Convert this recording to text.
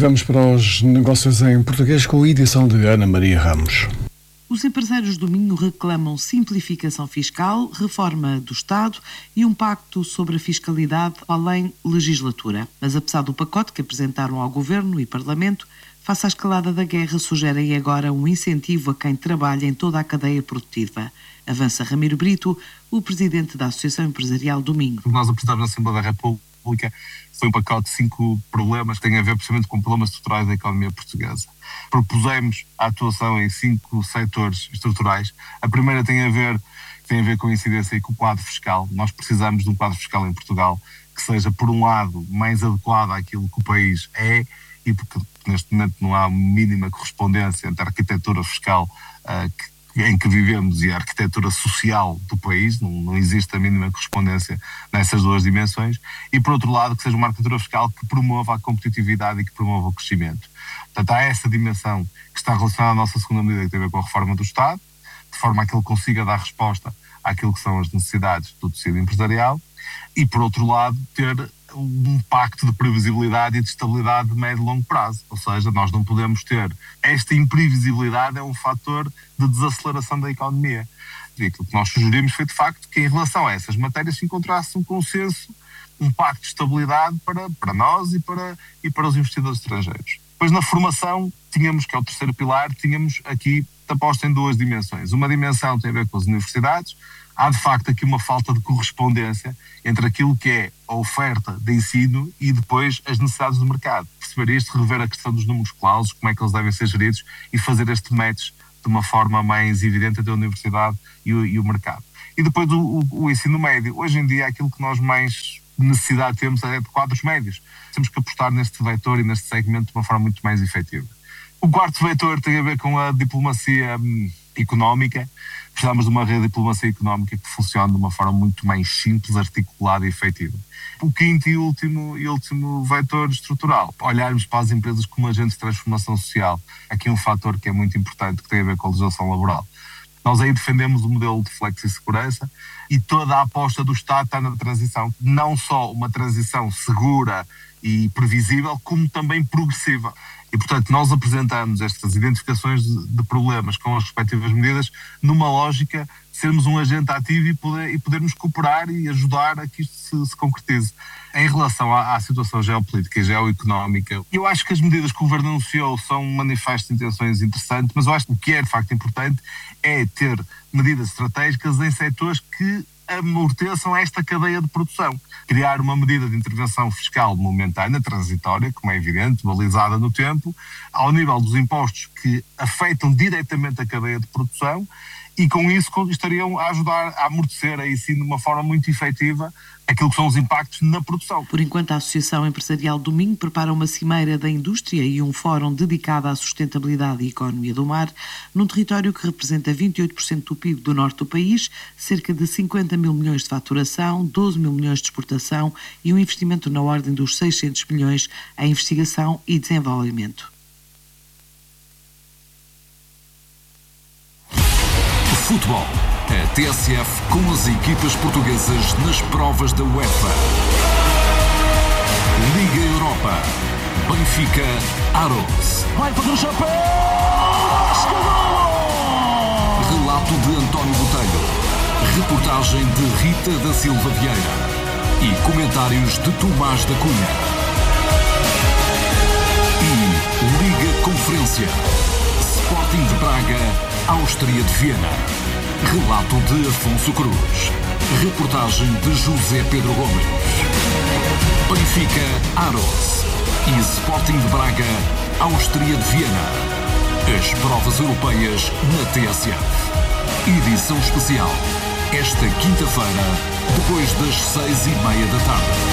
vamos para os negócios em português com a edição de Ana Maria Ramos. Os empresários do Minho reclamam simplificação fiscal, reforma do Estado e um pacto sobre a fiscalidade além legislatura. Mas apesar do pacote que apresentaram ao Governo e Parlamento, face à escalada da guerra, sugerem agora um incentivo a quem trabalha em toda a cadeia produtiva. Avança Ramiro Brito, o presidente da Associação Empresarial do Minho. O que nós apresentámos na Assembleia da República foi um pacote de 5 problemas que têm a ver precisamente com problemas estruturais da economia portuguesa. Propusemos a atuação em 5 setores estruturais. A primeira tem a ver com a incidência e com o quadro fiscal. Nós precisamos de um quadro fiscal em Portugal que seja, por um lado, mais adequado àquilo que o país é, e porque neste momento não há mínima correspondência entre a arquitetura fiscal em que vivemos e a arquitetura social do país, não existe a mínima correspondência nessas duas dimensões, e por outro lado que seja uma arquitetura fiscal que promova a competitividade e que promova o crescimento. Portanto, há essa dimensão que está relacionada à nossa segunda medida, que tem a ver com a reforma do Estado, de forma a que ele consiga dar resposta àquilo que são as necessidades do tecido empresarial, e por outro lado ter um pacto de previsibilidade e de estabilidade de médio e longo prazo. Ou seja, nós não podemos ter esta imprevisibilidade, é um fator de desaceleração da economia. E aquilo que nós sugerimos foi, de facto, que em relação a essas matérias se encontrasse um consenso, um pacto de estabilidade para nós e para os investidores estrangeiros. Depois, na formação, tínhamos, que é o terceiro pilar, tínhamos aqui aposta em 2 dimensões. Uma dimensão tem a ver com as universidades. Há, de facto, aqui uma falta de correspondência entre aquilo que é a oferta de ensino e depois as necessidades do mercado. Perceber isto, rever a questão dos números clausos, como é que eles devem ser geridos e fazer este match de uma forma mais evidente entre a universidade e o mercado. E depois o ensino médio. Hoje em dia, aquilo que nós mais necessidade temos é de quadros médios. Temos que apostar neste vetor e neste segmento de uma forma muito mais efetiva. O quarto vetor tem a ver com a diplomacia económica. Precisamos de uma rede de diplomacia económica que funcione de uma forma muito mais simples, articulada e efetiva. O quinto e último vetor estrutural, olharmos para as empresas como agentes de transformação social. Aqui um fator que é muito importante, que tem a ver com a legislação laboral. Nós aí defendemos o modelo de flexi-segurança e toda a aposta do Estado está na transição. Não só uma transição segura e previsível, como também progressiva. E, portanto, nós apresentamos estas identificações de problemas com as respectivas medidas numa lógica de sermos um agente ativo e podermos cooperar e ajudar a que isto se concretize. Em relação à situação geopolítica e geoeconómica, eu acho que as medidas que o Governo anunciou são um manifesto de intenções interessante, mas eu acho que o que é de facto importante é ter medidas estratégicas em setores que amorteçam esta cadeia de produção. Criar uma medida de intervenção fiscal momentânea, transitória, como é evidente, balizada no tempo, ao nível dos impostos que afetam diretamente a cadeia de produção e com isso estariam a ajudar a amortecer aí sim de uma forma muito efetiva aquilo que são os impactos na produção. Por enquanto, a Associação Empresarial do Minho prepara uma cimeira da indústria e um fórum dedicado à sustentabilidade e economia do mar, num território que representa 28% do PIB do norte do país, cerca de 50 mil milhões de faturação, 12 mil milhões de exportação e um investimento na ordem dos 600 milhões em investigação e desenvolvimento. Futebol. A TSF com as equipas portuguesas nas provas da UEFA. Liga Europa. Benfica Aros. Vai fazer o chapéu! Relato de António Botelho. Reportagem de Rita da Silva Vieira. E comentários de Tomás da Cunha. E Liga Conferência. Sporting de Braga, Áustria de Viena. Relato de Afonso Cruz. Reportagem de José Pedro Gomes. Benfica Aros e Sporting de Braga, Áustria de Viena. As provas europeias na TSF. Edição especial. Esta quinta-feira, depois das 6:30 da tarde.